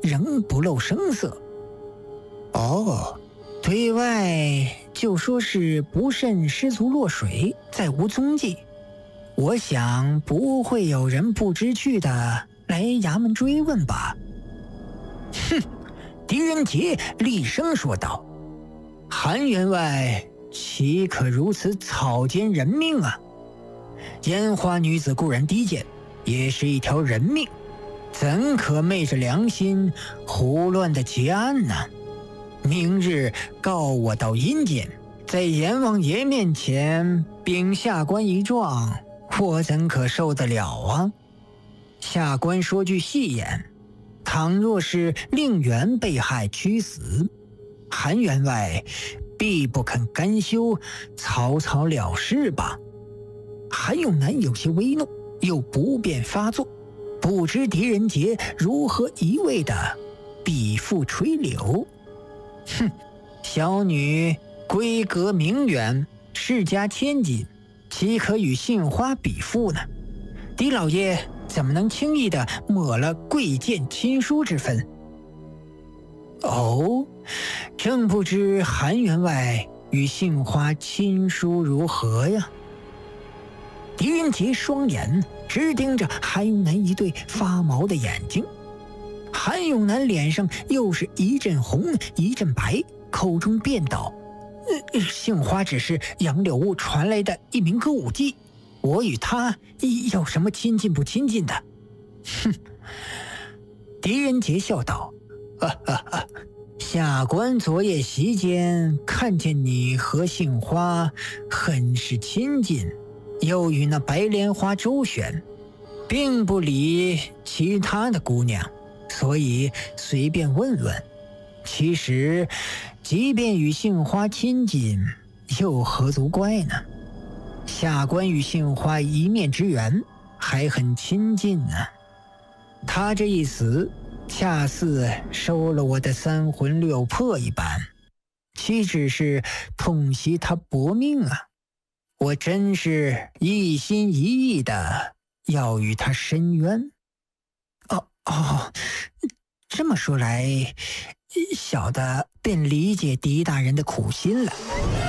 仍不露声色。哦，对外就说是不慎失足落水，再无踪迹。我想不会有人不知趣的来衙门追问吧？哼！狄仁杰厉声说道：“韩员外岂可如此草菅人命啊！烟花女子固然低贱，也是一条人命，怎可昧着良心胡乱的结案呢？明日告我到阴间，在阎王爷面前禀下官一状，我怎可受得了啊？下官说句戏言，倘若是令媛被害屈死，韩员外必不肯甘休，草草了事吧？”韩永南有些微怒，又不便发作，不知狄仁杰如何一味的笔腹吹柳。哼，小女闺阁名媛，世家千金，岂可与杏花比附呢？狄老爷怎么能轻易的抹了贵贱亲疏之分？哦，正不知韩员外与杏花亲疏如何呀？狄仁杰双眼直盯着韩永南一对发毛的眼睛，韩永南脸上又是一阵红一阵白，口中辩道：“杏花只是杨柳屋传来的一名歌舞伎，我与他有什么亲近不亲近的？”哼！狄仁杰笑道：“下官昨夜席间看见你和杏花很是亲近，又与那白莲花周旋，并不理其他的姑娘，所以随便问问。其实即便与杏花亲近，又何足怪呢？下官与杏花一面之缘，还很亲近呢。他这一死，恰似收了我的三魂六魄一般，岂只是痛惜他薄命啊！我真是一心一意的要与他申冤。这么说来，小的便理解狄大人的苦心了。